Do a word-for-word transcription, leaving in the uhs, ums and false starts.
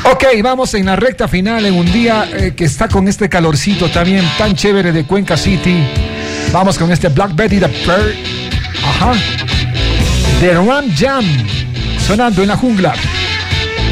Ok, vamos en la recta final en un día eh, que está con este calorcito también tan chévere de Cuenca City. Vamos con este Black Betty the Bird. Ajá. The Ram Jam sonando en la jungla.